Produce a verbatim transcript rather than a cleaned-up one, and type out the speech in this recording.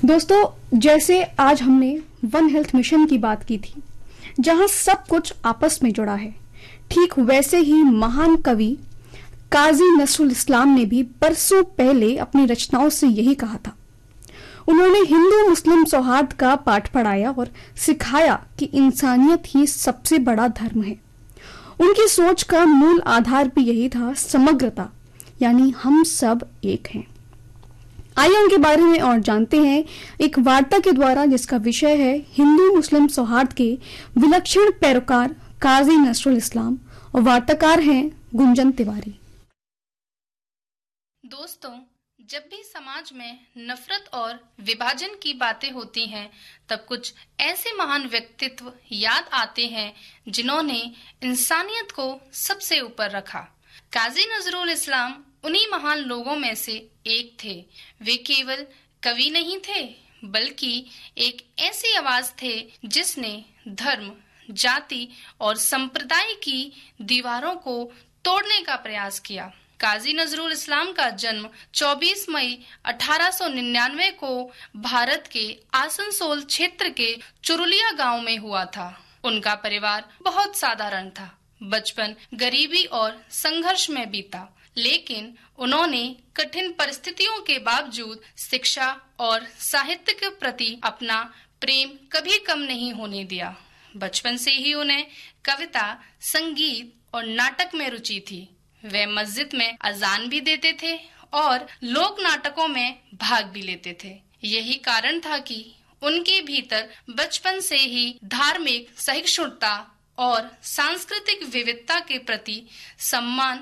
दोस्तों, जैसे आज हमने वन हेल्थ मिशन की बात की थी, जहां सब कुछ आपस में जुड़ा है, ठीक वैसे ही महान कवि काजी नजरुल इस्लाम ने भी बरसों पहले अपनी रचनाओं से यही कहा था। उन्होंने हिंदू मुस्लिम सौहार्द का पाठ पढ़ाया और सिखाया कि इंसानियत ही सबसे बड़ा धर्म है। उनकी सोच का मूल आधार भी यही था, समग्रता, यानी हम सब एक हैं। आइए उनके बारे में और जानते हैं एक वार्ता के द्वारा, जिसका विषय है हिंदू मुस्लिम सौहार्द के विलक्षण पैरोकार काजी नजरुल इस्लाम, और वार्ताकार हैं गुंजन तिवारी। दोस्तों, जब भी समाज में नफरत और विभाजन की बातें होती हैं, तब कुछ ऐसे महान व्यक्तित्व याद आते हैं जिन्होंने इंसानियत को सबसे ऊपर रखा। काजी नजरुल इस्लाम उन्हीं महान लोगों में से एक थे। वे केवल कवि नहीं थे, बल्कि एक ऐसी आवाज थे जिसने धर्म, जाति और संप्रदाय की दीवारों को तोड़ने का प्रयास किया। काजी नजरुल इस्लाम का जन्म चौबीस मई अठारह सौ निन्यानवे को भारत के आसनसोल क्षेत्र के चुरुलिया गांव में हुआ था। उनका परिवार बहुत साधारण था। बचपन गरीबी और संघर्ष में बीता, लेकिन उन्होंने कठिन परिस्थितियों के बावजूद शिक्षा और साहित्य के प्रति अपना प्रेम कभी कम नहीं होने दिया। बचपन से ही उन्हें कविता, संगीत और नाटक में रुचि थी। वे मस्जिद में अजान भी देते थे और लोक नाटकों में भाग भी लेते थे। यही कारण था कि उनके भीतर बचपन से ही धार्मिक सहिष्णुता और सांस्कृतिक विविधता के प्रति सम्मान